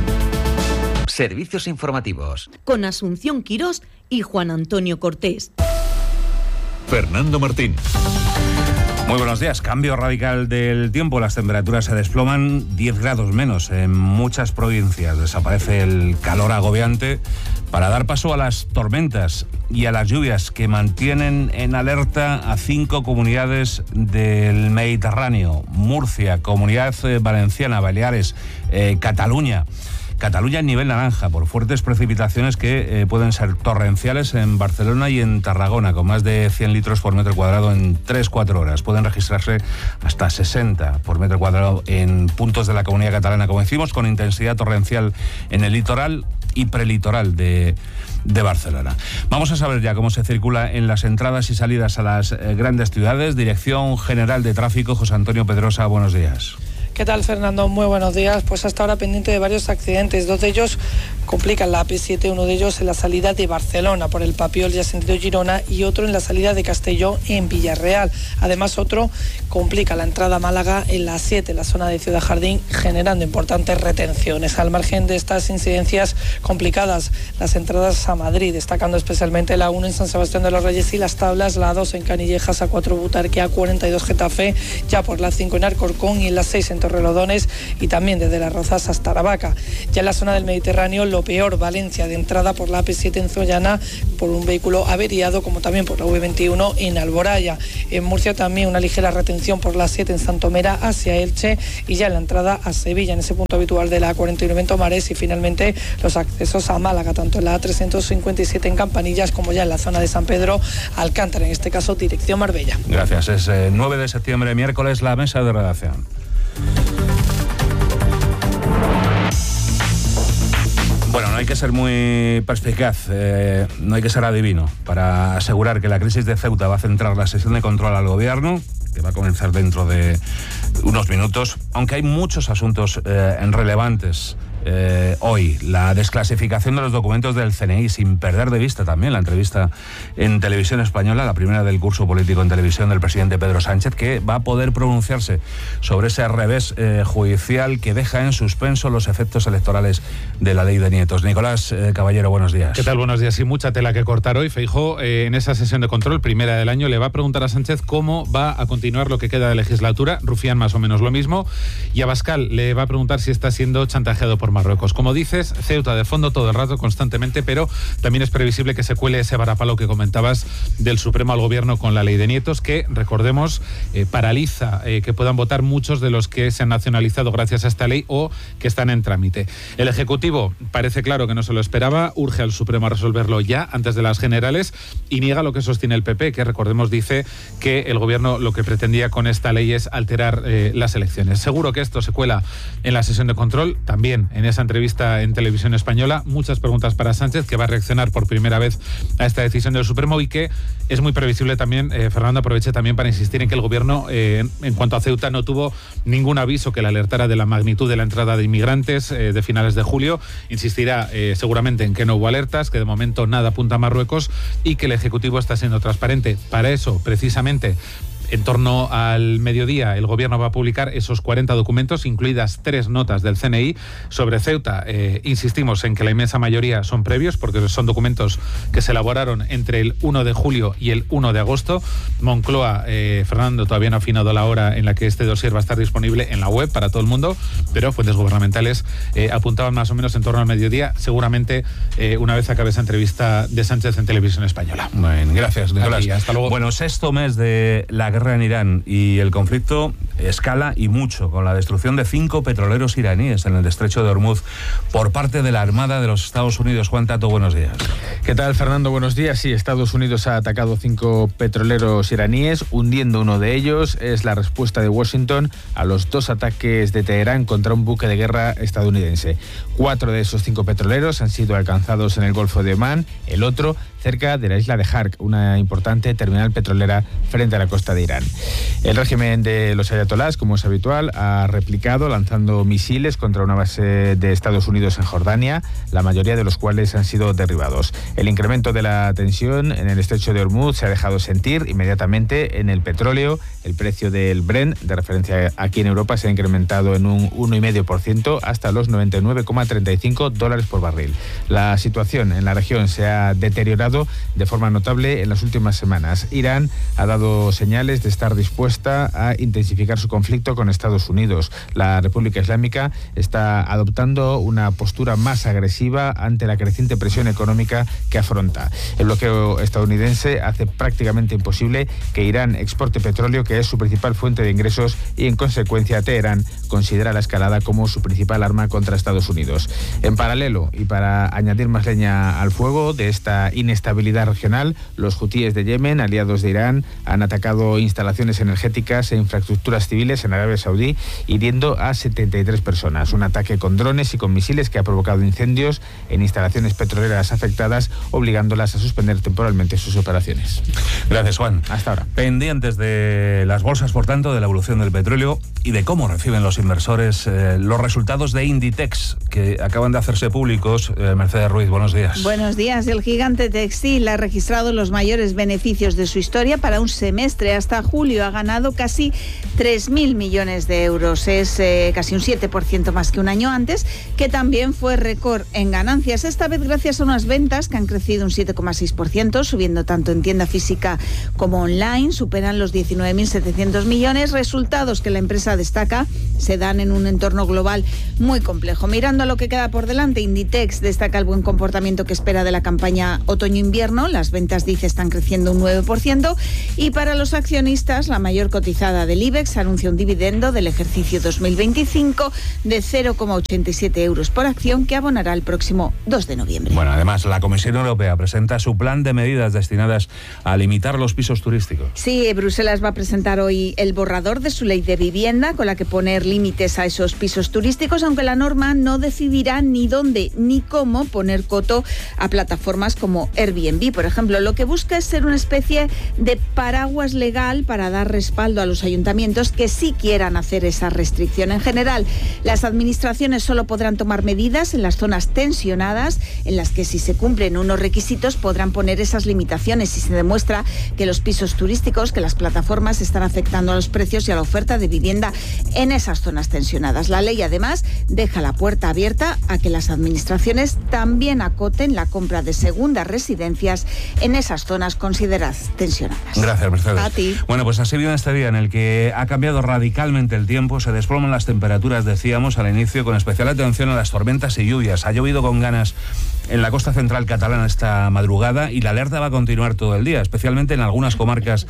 Servicios informativos. Con Asunción Quirós y Juan Antonio Cortés. Fernando Martín. Muy buenos días. Cambio radical del tiempo. Las temperaturas se desploman diez grados menos en muchas provincias. Desaparece el calor agobiante para dar paso a las tormentas y a las lluvias que mantienen en alerta a cinco comunidades del Mediterráneo: Murcia, Comunidad Valenciana, Baleares, eh, Cataluña. Cataluña en nivel naranja por fuertes precipitaciones que eh, pueden ser torrenciales en Barcelona y en Tarragona, con más de cien litros por metro cuadrado en tres cuatro horas. Pueden registrarse hasta sesenta por metro cuadrado en puntos de la Comunidad Catalana, como decimos, con intensidad torrencial en el litoral y prelitoral de, de Barcelona. Vamos a saber ya cómo se circula en las entradas y salidas a las eh, grandes ciudades. Dirección General de Tráfico, José Antonio Pedrosa, buenos días. ¿Qué tal, Fernando? Muy buenos días. Pues hasta ahora pendiente de varios accidentes. Dos de ellos complican la A P siete, uno de ellos en la salida de Barcelona por el Papiol y sentido Girona, y otro en la salida de Castelló en Villarreal. Además, otro complica la entrada a Málaga en la A siete, en la zona de Ciudad Jardín, generando importantes retenciones. Al margen de estas incidencias complicadas, las entradas a Madrid, destacando especialmente la uno en San Sebastián de los Reyes y Las Tablas, la dos en Canillejas, A cuatro Butarque, A cuarenta y dos Getafe, ya por la cinco en Alcorcón y en la seis en Torrelodones, y también desde Las Rozas hasta Aravaca. Ya en la zona del Mediterráneo, lo peor, Valencia, de entrada por la A P siete en Zollana por un vehículo averiado, como también por la U veintiuno en Alboraya. En Murcia también una ligera retención por la siete en Santomera hacia Elche, y ya en la entrada a Sevilla, en ese punto habitual de la A cuarenta y nueve en Tomares, y finalmente los accesos a Málaga, tanto en la A trescientos cincuenta y siete en Campanillas como ya en la zona de San Pedro Alcántara, en este caso dirección Marbella. Gracias. Es eh, nueve de septiembre, miércoles, la mesa de redacción. Bueno, no hay que ser muy perspicaz, eh, no hay que ser adivino para asegurar que la crisis de Ceuta va a centrar la sesión de control al gobierno, que va a comenzar dentro de unos minutos, aunque hay muchos asuntos eh, relevantes. Eh, hoy, la desclasificación de los documentos del C N I, sin perder de vista también la entrevista en Televisión Española, la primera del curso político en televisión del presidente Pedro Sánchez, que va a poder pronunciarse sobre ese revés eh, judicial que deja en suspenso los efectos electorales de la ley de nietos. Nicolás eh, Caballero, buenos días. ¿Qué tal? Buenos días. Y mucha tela que cortar hoy. Feijóo, eh, en esa sesión de control, primera del año, le va a preguntar a Sánchez cómo va a continuar lo que queda de legislatura. Rufián más o menos lo mismo. Y a Abascal le va a preguntar si está siendo chantajeado por Marruecos. Como dices, Ceuta de fondo todo el rato, constantemente, pero también es previsible que se cuele ese varapalo que comentabas del Supremo al Gobierno con la ley de nietos, que, recordemos, eh, paraliza eh, que puedan votar muchos de los que se han nacionalizado gracias a esta ley o que están en trámite. El Ejecutivo parece claro que no se lo esperaba, urge al Supremo a resolverlo ya, antes de las generales, y niega lo que sostiene el P P, que, recordemos, dice que el Gobierno lo que pretendía con esta ley es alterar eh, las elecciones. Seguro que esto se cuela en la sesión de control, también en esa entrevista en Televisión Española. Muchas preguntas para Sánchez, que va a reaccionar por primera vez a esta decisión del Supremo, y que es muy previsible también, eh, Fernando, aproveche también para insistir en que el Gobierno, eh, en, en cuanto a Ceuta, no tuvo ningún aviso que le alertara de la magnitud de la entrada de inmigrantes eh, de finales de julio. Insistirá eh, seguramente en que no hubo alertas, que de momento nada apunta a Marruecos, y que el Ejecutivo está siendo transparente. Para eso, precisamente, en torno al mediodía, el Gobierno va a publicar esos cuarenta documentos, incluidas tres notas del C N I sobre Ceuta. Eh, insistimos en que la inmensa mayoría son previos, porque son documentos que se elaboraron entre el uno de julio y el uno de agosto. Moncloa, eh, Fernando, todavía no ha afinado la hora en la que este dossier va a estar disponible en la web para todo el mundo, pero fuentes gubernamentales eh, apuntaban más o menos en torno al mediodía, seguramente eh, una vez acabe esa entrevista de Sánchez en Televisión Española. Bueno, gracias, Nicolás. Aquí, hasta luego. Bueno, sexto mes de la guerra en Irán, y el conflicto escala y mucho, con la destrucción de cinco petroleros iraníes en el estrecho de Hormuz por parte de la Armada de los Estados Unidos. Juan Tato, buenos días. ¿Qué tal, Fernando? Buenos días. Sí, Estados Unidos ha atacado cinco petroleros iraníes, hundiendo uno de ellos. Es la respuesta de Washington a los dos ataques de Teherán contra un buque de guerra estadounidense. Cuatro de esos cinco petroleros han sido alcanzados en el Golfo de Omán, el otro cerca de la isla de Hark, una importante terminal petrolera frente a la costa de Irán. Irán. El régimen de los ayatolás, como es habitual, ha replicado lanzando misiles contra una base de Estados Unidos en Jordania, la mayoría de los cuales han sido derribados. El incremento de la tensión en el estrecho de Hormuz se ha dejado sentir inmediatamente en el petróleo. El precio del Brent, de referencia aquí en Europa, se ha incrementado en un uno coma cinco por ciento hasta los noventa y nueve coma treinta y cinco dólares por barril. La situación en la región se ha deteriorado de forma notable en las últimas semanas. Irán ha dado señales de estar dispuesta a intensificar su conflicto con Estados Unidos. La República Islámica está adoptando una postura más agresiva ante la creciente presión económica que afronta. El bloqueo estadounidense hace prácticamente imposible que Irán exporte petróleo, que es su principal fuente de ingresos, y en consecuencia Teherán considera la escalada como su principal arma contra Estados Unidos. En paralelo, y para añadir más leña al fuego de esta inestabilidad regional, los hutíes de Yemen, aliados de Irán, han atacado instalaciones energéticas e infraestructuras civiles en Arabia Saudí, hiriendo a setenta y tres personas. Un ataque con drones y con misiles que ha provocado incendios en instalaciones petroleras afectadas, obligándolas a suspender temporalmente sus operaciones. Gracias, Juan. Hasta ahora. Pendientes de las bolsas, por tanto, de la evolución del petróleo y de cómo reciben los inversores eh, los resultados de Inditex, que acaban de hacerse públicos. Eh, Mercedes Ruiz, buenos días. Buenos días. El gigante textil ha registrado los mayores beneficios de su historia para un semestre. Hasta julio ha ganado casi tres mil millones de euros. Es eh, casi un siete por ciento más que un año antes, que también fue récord en ganancias. Esta vez gracias a unas ventas que han crecido un siete coma seis por ciento, subiendo tanto en tienda física como online. Superan los diecinueve mil setecientos millones. Resultados que la empresa destaca se dan en un entorno global muy complejo. Mirando a lo que queda por delante, Inditex destaca el buen comportamiento que espera de la campaña otoño-invierno. Las ventas, dice, están creciendo un nueve por ciento. Y para los accionistas, la mayor cotizada del IBEX anuncia un dividendo del ejercicio dos mil veinticinco de cero coma ochenta y siete euros por acción, que abonará el próximo dos de noviembre. Bueno, además, la Comisión Europea presenta su plan de medidas destinadas a limitar los pisos turísticos. Sí, Bruselas va a presentar hoy el borrador de su ley de vivienda, con la que poner límites a esos pisos turísticos, aunque la norma no decidirá ni dónde ni cómo poner coto a plataformas como Airbnb, por ejemplo. Lo que busca es ser una especie de paraguas legal para dar respaldo a los ayuntamientos que sí quieran hacer esa restricción. En general, las administraciones solo podrán tomar medidas en las zonas tensionadas, en las que, si se cumplen unos requisitos, podrán poner esas limitaciones si se demuestra que los pisos turísticos, que las plataformas están afectando a los precios y a la oferta de vivienda en esas zonas tensionadas. La ley, además, deja la puerta abierta a que las administraciones también acoten la compra de segundas residencias en esas zonas consideradas tensionadas. Gracias, Mercedes. A ti. Bueno, pues así viene este día en el que ha cambiado radicalmente el tiempo, se desploman las temperaturas, decíamos al inicio, con especial atención a las tormentas y lluvias. Ha llovido con ganas en la costa central catalana esta madrugada y la alerta va a continuar todo el día, especialmente en algunas comarcas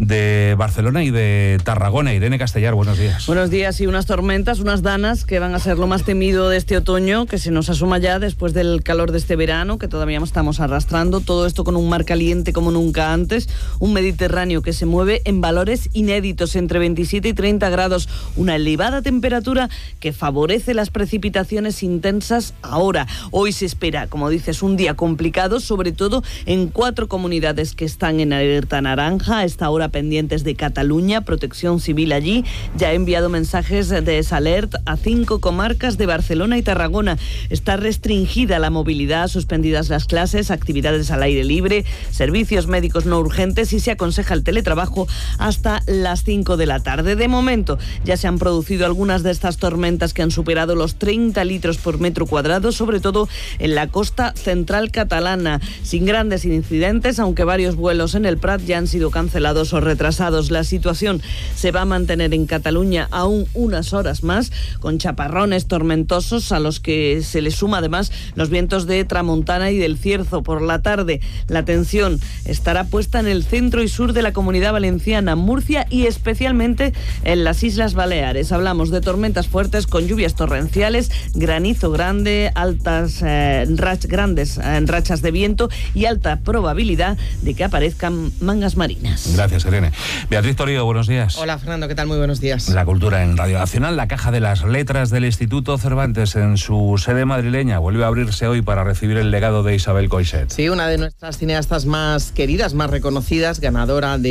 de Barcelona y de Tarragona. Irene Castellar, buenos días. Buenos días. Y unas tormentas, unas danas que van a ser lo más temido de este otoño, que se nos asoma ya después del calor de este verano, que todavía estamos arrastrando. Todo esto con un mar caliente como nunca antes, un Mediterráneo que se mueve en valores inéditos, entre veintisiete y treinta grados, una elevada temperatura que favorece las precipitaciones intensas ahora. Hoy se espera, como dices, un día complicado, sobre todo en cuatro comunidades que están en alerta naranja, a esta hora pendientes de Cataluña. Protección Civil allí ya ha enviado mensajes de esa alerta a cinco comarcas de Barcelona y Tarragona. Está restringida la movilidad, suspendidas las clases, actividades al aire libre, servicios médicos no urgentes, y se aconseja el teletrabajo hasta las cinco de la tarde. De momento ya se han producido algunas de estas tormentas que han superado los treinta litros por metro cuadrado, sobre todo en la costa central catalana, sin grandes incidentes, aunque varios vuelos en el Prat ya han sido cancelados o retrasados. La situación se va a mantener en Cataluña aún unas horas más, con chaparrones tormentosos a los que se le suma además los vientos de tramontana y del Cierzo. Por la tarde la atención estará puesta en el centro y sur de la Comunidad Valenciana, Murcia y especialmente en las Islas Baleares. Hablamos de tormentas fuertes con lluvias torrenciales, granizo grande, altas eh, rach, grandes eh, rachas de viento y alta probabilidad de que aparezcan mangas marinas. Gracias, Irene. Beatriz Torío, buenos días. Hola, Fernando, ¿qué tal? Muy buenos días. La cultura en Radio Nacional. La Caja de las Letras del Instituto Cervantes, en su sede madrileña, vuelve a abrirse hoy para recibir el legado de Isabel Coixet. Sí, una de nuestras cineastas más queridas, más reconocidas, ganadora de varios premios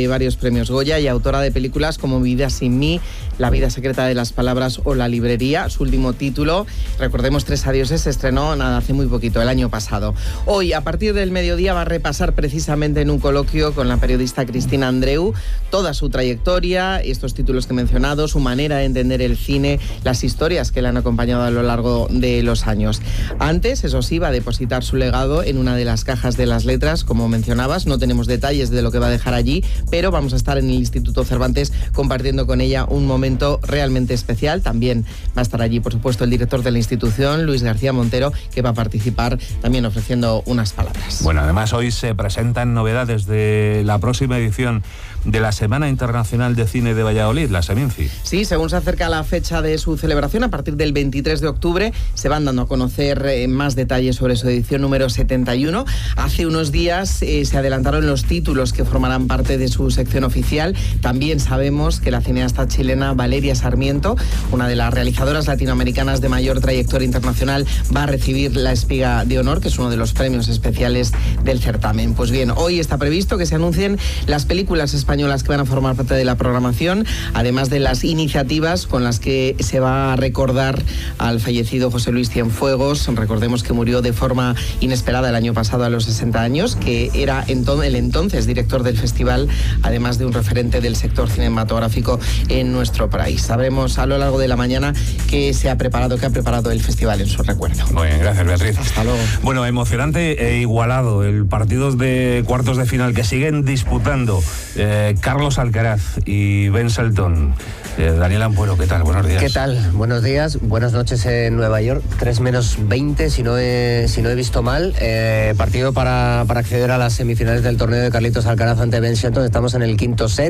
premios Goya y autora de películas como Mi vida sin mí, La vida secreta de las palabras o La librería. Su último título, recordemos Tres adioses, se estrenó nada hace muy poquito, el año pasado. Hoy, a partir del mediodía, va a repasar precisamente en un coloquio con la periodista Cristina Andreu toda su trayectoria, estos títulos que he mencionado, su manera de entender el cine, las historias que le han acompañado a lo largo de los años. Antes, eso sí, va a depositar su legado en una de las cajas de las letras, como mencionabas. No tenemos detalles de lo que va a dejar allí, pero vamos a estar en el Instituto Cervantes compartiendo con ella un momento realmente especial. También va a estar allí, por supuesto, el director de la institución, Luis García Montero, que va a participar también ofreciendo unas palabras. Bueno, además hoy se presentan novedades de la próxima edición de la Semana Internacional de Cine de Valladolid, la Seminci. Sí, según se acerca la fecha de su celebración, a partir del veintitrés de octubre, se van dando a conocer eh, más detalles sobre su edición número setenta y uno. Hace unos días eh, se adelantaron los títulos que formarán parte de su sección oficial. También sabemos que la cineasta chilena Valeria Sarmiento, una de las realizadoras latinoamericanas de mayor trayectoria internacional, va a recibir la Espiga de Honor, que es uno de los premios especiales del certamen. Pues bien, hoy está previsto que se anuncien las películas españolas que van a formar parte de la programación, además de las iniciativas con las que se va a recordar al fallecido José Luis Cienfuegos. Recordemos que murió de forma inesperada el año pasado a los sesenta años, que era ento- el entonces director del festival, además de un referente del sector cinematográfico en nuestro país. Sabremos a lo largo de la mañana qué se ha preparado, qué ha preparado el festival en su recuerdo. Muy bien, gracias, Beatriz. Hasta luego. Bueno, emocionante e igualado el partido de cuartos de final que siguen disputando eh, Carlos Alcaraz y Ben Shelton. Eh, Daniel Ampuero, ¿qué tal? Buenos días. ¿Qué tal? Buenos días, buenas noches en Nueva York. tres menos veinte, si no he, si no he visto mal. Eh, partido para, para acceder a las semifinales del torneo de Carlitos Alcaraz ante Ben Shelton. Estamos en el quinto set.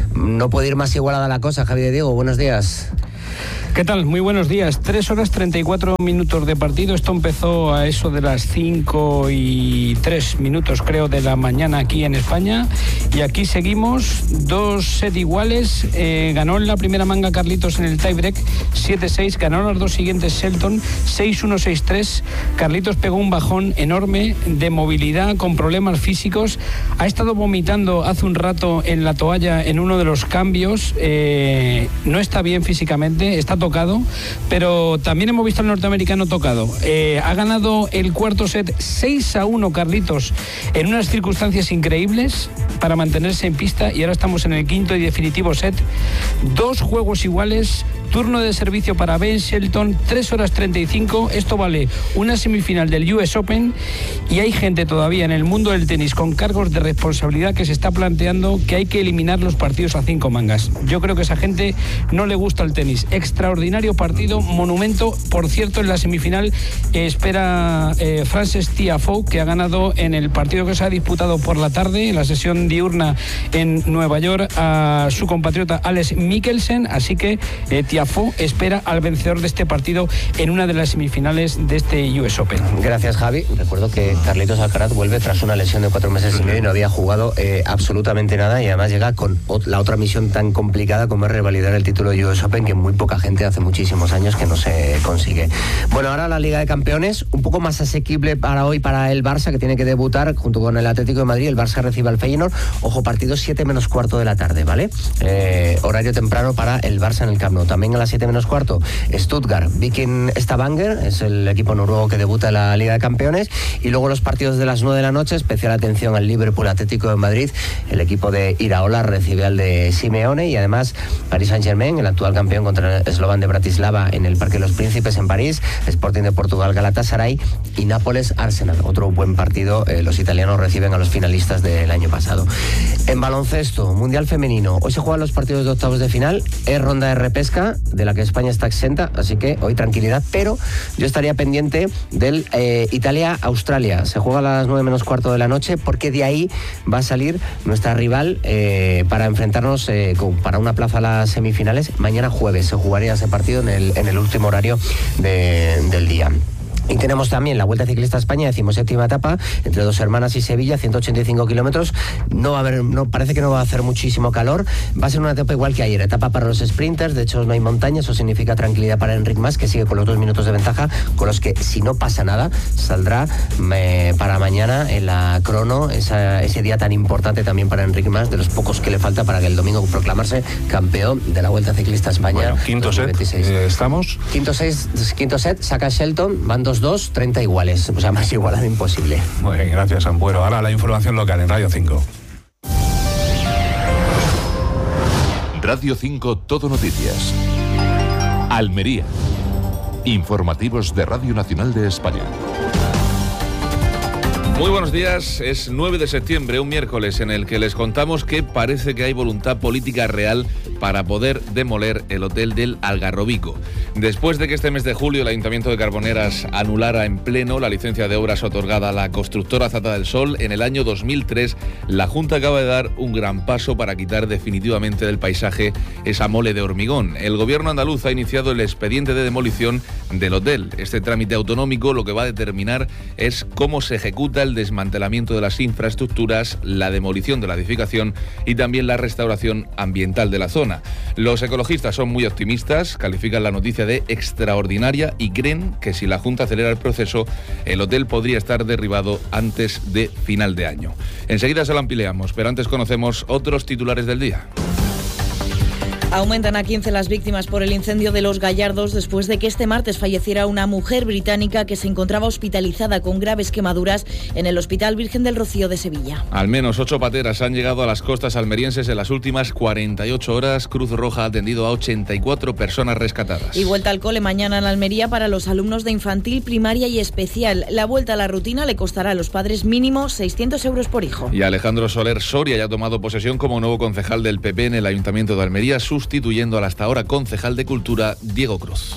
No puede ir más igualada la cosa, Javi de Diego. Buenos días. ¿Qué tal? Muy buenos días. tres horas treinta y cuatro minutos de partido. Esto empezó a eso de las cinco y tres minutos, creo, de la mañana aquí en España. Y aquí seguimos. Dos set iguales. Eh, ganó en la primera manga Carlitos en el tiebreak siete seis. Ganó las dos siguientes Shelton seis uno seis tres. Carlitos pegó un bajón enorme de movilidad, con problemas físicos. Ha estado vomitando hace un rato en la toalla en uno de los cambios. Eh, no está bien físicamente. Está tocado, pero también hemos visto al norteamericano tocado. Eh, ha ganado el cuarto set seis a uno Carlitos en unas circunstancias increíbles para mantenerse en pista, y ahora estamos en el quinto y definitivo set. Dos juegos iguales, turno de servicio para Ben Shelton, tres horas treinta y cinco. Esto vale una semifinal del U S Open, y hay gente todavía en el mundo del tenis con cargos de responsabilidad que se está planteando que hay que eliminar los partidos a cinco mangas. Yo creo que a esa gente no le gusta el tenis. Extraordinario partido, monumento. Por cierto, en la semifinal eh, espera eh, Frances Tiafoe, que ha ganado en el partido que se ha disputado por la tarde, en la sesión diurna en Nueva York, a su compatriota Alex Mikkelsen. Así que eh, Tiafoe espera al vencedor de este partido en una de las semifinales de este U S Open. Gracias, Javi. Recuerdo que Carlitos Alcaraz vuelve tras una lesión de cuatro meses y medio y no había jugado eh, absolutamente nada, y además llega con la otra misión tan complicada como es revalidar el título de U S Open, que muy poca gente hace muchísimos años que no se consigue. Bueno, ahora la Liga de Campeones, un poco más asequible para hoy para el Barça, que tiene que debutar junto con el Atlético de Madrid. El Barça recibe al Feyenoord. Ojo, partido siete menos cuarto de la tarde, ¿vale? Eh, horario temprano para el Barça en el Camp Nou. También a las siete menos cuarto, Stuttgart, Viking Stavanger, es el equipo noruego que debuta en la Liga de Campeones. Y luego los partidos de las nueve de la noche, especial atención al Liverpool Atlético de Madrid. El equipo de Iraola recibe al de Simeone, y además Paris Saint-Germain, el actual campeón, contra el Slovan de Bratislava en el Parque de los Príncipes en París. Sporting de Portugal, Galatasaray, y Nápoles Arsenal. Otro buen partido. Eh, los italianos reciben a los finalistas del año pasado. En baloncesto, Mundial Femenino. Hoy se juegan los partidos de octavos de final. Es ronda de repesca, de la que España está exenta, así que hoy tranquilidad, pero yo estaría pendiente del eh, Italia-Australia. Se juega a las nueve menos cuarto de la noche, porque de ahí va a salir nuestra rival eh, para enfrentarnos eh, con, para una plaza a las semifinales. Mañana jueves se jugaría ese partido en el, en el último horario de, del día. Y tenemos también la Vuelta Ciclista a España, decimoséptima etapa, entre Dos Hermanas y Sevilla, ciento ochenta y cinco kilómetros. No va a haber, no, parece que no va a hacer muchísimo calor. Va a ser una etapa igual que ayer, etapa para los sprinters. De hecho, no hay montaña, eso significa tranquilidad para Enric Mas, que sigue con los dos minutos de ventaja, con los que, si no pasa nada, saldrá eh, para mañana en la crono, esa, ese día tan importante también para Enric Mas, de los pocos que le falta para que el domingo proclamarse campeón de la Vuelta Ciclista a España. Bueno, quinto set, eh, ¿estamos? Quinto set, quinto set, saca Shelton, van dos dos, treinta iguales, o sea, más igualado imposible. Muy bien, gracias, Ampuero. Ahora la información local en Radio cinco. Radio cinco Todo Noticias. Almería. Informativos de Radio Nacional de España. Muy buenos días, es nueve de septiembre, un miércoles en el que les contamos que parece que hay voluntad política real para poder demoler el hotel del Algarrobico. Después de que este mes de julio el Ayuntamiento de Carboneras anulara en pleno la licencia de obras otorgada a la constructora Zata del Sol, en el año dos mil tres la Junta acaba de dar un gran paso para quitar definitivamente del paisaje esa mole de hormigón. El Gobierno andaluz ha iniciado el expediente de demolición del hotel. Este trámite autonómico lo que va a determinar es cómo se ejecuta el desmantelamiento de las infraestructuras, la demolición de la edificación y también la restauración ambiental de la zona. Los ecologistas son muy optimistas, califican la noticia de extraordinaria y creen que si la Junta acelera el proceso, el hotel podría estar derribado antes de final de año. Enseguida se lo ampliamos, pero antes conocemos otros titulares del día. Aumentan a quince las víctimas por el incendio de Los Gallardos después de que este martes falleciera una mujer británica que se encontraba hospitalizada con graves quemaduras en el Hospital Virgen del Rocío de Sevilla. Al menos ocho pateras han llegado a las costas almerienses en las últimas cuarenta y ocho horas. Cruz Roja ha atendido a ochenta y cuatro personas rescatadas. Y vuelta al cole mañana en Almería para los alumnos de infantil, primaria y especial. La vuelta a la rutina le costará a los padres mínimo seiscientos euros por hijo. Y Alejandro Soler Soria ya ha tomado posesión como nuevo concejal del P P en el Ayuntamiento de Almería, sustituyendo al hasta ahora concejal de Cultura, Diego Cruz.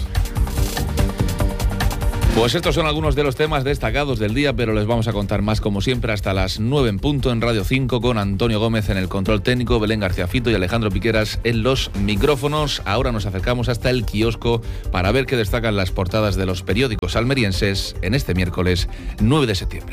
Pues estos son algunos de los temas destacados del día, pero les vamos a contar más como siempre hasta las nueve en punto en Radio cinco con Antonio Gómez en el control técnico, Belén García Fito y Alejandro Piqueras en los micrófonos. Ahora nos acercamos hasta el kiosco para ver qué destacan las portadas de los periódicos almerienses en este miércoles nueve de septiembre.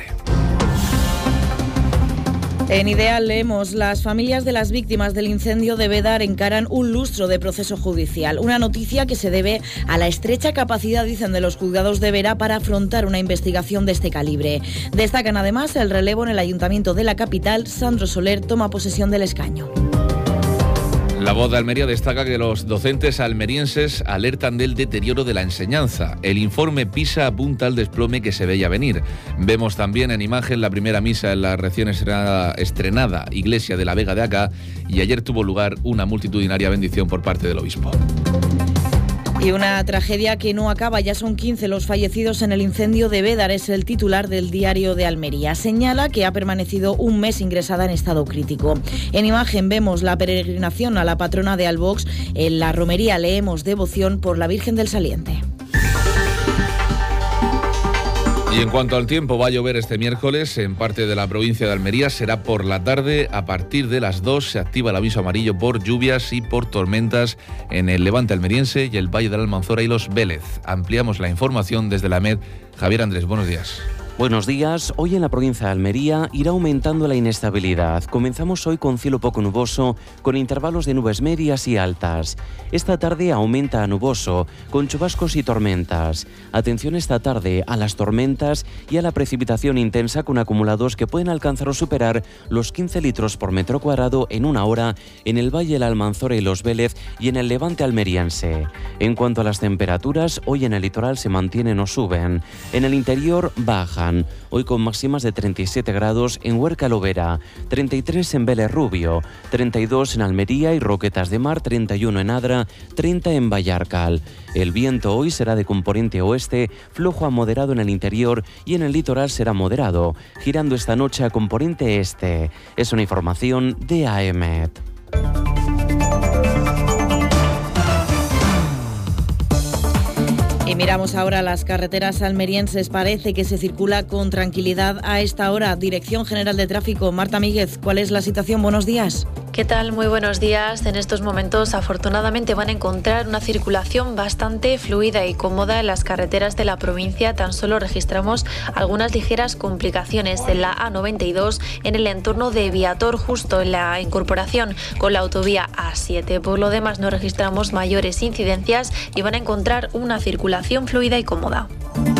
En Ideal leemos: las familias de las víctimas del incendio de Bédar encaran un lustro de proceso judicial. Una noticia que se debe a la estrecha capacidad, dicen, de los juzgados de Vera para afrontar una investigación de este calibre. Destacan además el relevo en el Ayuntamiento de la capital. Sandro Soler toma posesión del escaño. La Voz de Almería destaca que los docentes almerienses alertan del deterioro de la enseñanza. El informe PISA apunta al desplome que se veía venir. Vemos también en imagen la primera misa en la recién estrenada, estrenada iglesia de la Vega de Acá, y ayer tuvo lugar una multitudinaria bendición por parte del obispo. Y una tragedia que no acaba, ya son quince los fallecidos en el incendio de Bédar, es el titular del Diario de Almería. Señala que ha permanecido un mes ingresada en estado crítico. En imagen vemos la peregrinación a la patrona de Albox. En la romería leemos devoción por la Virgen del Saliente. Y en cuanto al tiempo, va a llover este miércoles en parte de la provincia de Almería. Será por la tarde. A partir de las dos se activa el aviso amarillo por lluvias y por tormentas en el levante almeriense y el Valle de la Almanzora y los Vélez. Ampliamos la información desde la MED. Javier Andrés, buenos días. Buenos días. Hoy en la provincia de Almería irá aumentando la inestabilidad. Comenzamos hoy con cielo poco nuboso, con intervalos de nubes medias y altas. Esta tarde aumenta a nuboso, con chubascos y tormentas. Atención esta tarde a las tormentas y a la precipitación intensa con acumulados que pueden alcanzar o superar los quince litros por metro cuadrado en una hora en el Valle de la Almanzora y los Vélez y en el levante almeriense. En cuanto a las temperaturas, hoy en el litoral se mantienen o suben. En el interior bajan. Hoy con máximas de treinta y siete grados en Huerca Lovera, treinta y tres en Vélez Rubio, treinta y dos en Almería y Roquetas de Mar, treinta y uno en Adra, treinta en Vallarcal. El viento hoy será de componente oeste, flojo a moderado en el interior y en el litoral será moderado, girando esta noche a componente este. Es una información de A E M E T. Y miramos ahora las carreteras almerienses. Parece que se circula con tranquilidad a esta hora. Dirección General de Tráfico, Marta Míguez, ¿cuál es la situación? Buenos días. ¿Qué tal? Muy buenos días. En estos momentos, afortunadamente, van a encontrar una circulación bastante fluida y cómoda en las carreteras de la provincia. Tan solo registramos algunas ligeras complicaciones en la A noventa y dos en el entorno de Viator, justo en la incorporación con la autovía A siete. Por lo demás, no registramos mayores incidencias y van a encontrar una circulación fluida y cómoda.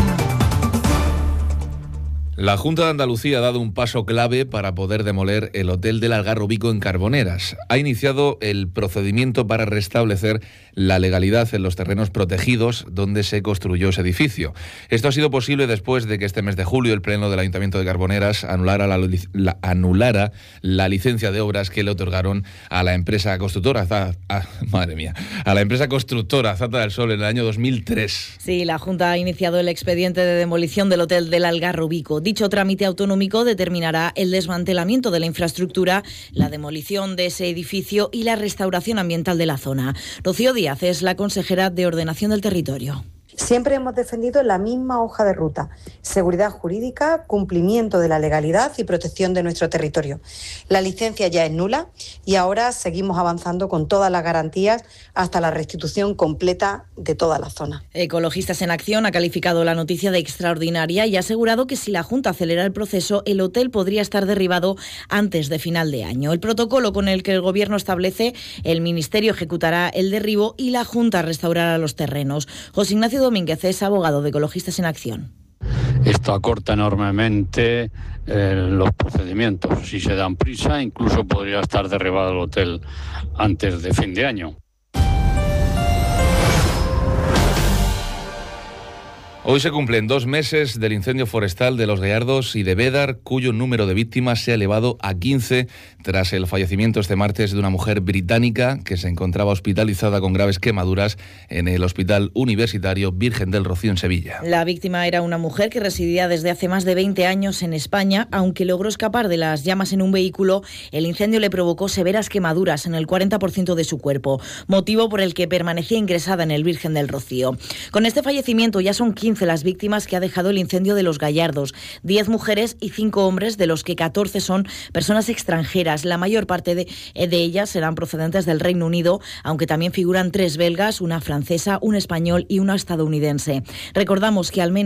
La Junta de Andalucía ha dado un paso clave para poder demoler el Hotel del Algarrobico en Carboneras. Ha iniciado el procedimiento para restablecer la legalidad en los terrenos protegidos donde se construyó ese edificio. Esto ha sido posible después de que este mes de julio el Pleno del Ayuntamiento de Carboneras anulara la, la, anulara la licencia de obras que le otorgaron a la empresa constructora, a, a, madre mía, a la empresa constructora Zata del Sol en el año dos mil tres. Sí, la Junta ha iniciado el expediente de demolición del Hotel del Algarrobico. Dicho trámite autonómico determinará el desmantelamiento de la infraestructura, la demolición de ese edificio y la restauración ambiental de la zona. Rocío Díaz es la consejera de Ordenación del Territorio. Siempre hemos defendido la misma hoja de ruta: seguridad jurídica, cumplimiento de la legalidad y protección de nuestro territorio. La licencia ya es nula y ahora seguimos avanzando con todas las garantías hasta la restitución completa de toda la zona. Ecologistas en Acción ha calificado la noticia de extraordinaria y ha asegurado que si la Junta acelera el proceso, el hotel podría estar derribado antes de final de año. El protocolo con el que el Gobierno establece, el Ministerio ejecutará el derribo y la Junta restaurará los terrenos. José Ignacio Domínguez es abogado de Ecologistas en Acción. Esto acorta enormemente eh, los procedimientos. Si se dan prisa, incluso podría estar derribado el hotel antes de fin de año. Hoy se cumplen dos meses del incendio forestal de Los Gallardos y de Bédar, cuyo número de víctimas se ha elevado a quince tras el fallecimiento este martes de una mujer británica que se encontraba hospitalizada con graves quemaduras en el Hospital Universitario Virgen del Rocío en Sevilla. La víctima era una mujer que residía desde hace más de veinte años en España. Aunque logró escapar de las llamas en un vehículo, el incendio le provocó severas quemaduras en el cuarenta por ciento de su cuerpo, motivo por el que permanecía ingresada en el Virgen del Rocío. Con este fallecimiento ya son quince las víctimas que ha dejado el incendio de Los Gallardos, diez mujeres y cinco hombres, de los que catorce son personas extranjeras. La mayor parte de, de ellas serán procedentes del Reino Unido, aunque también figuran tres belgas, una francesa, un español y una estadounidense. Recordamos que al menos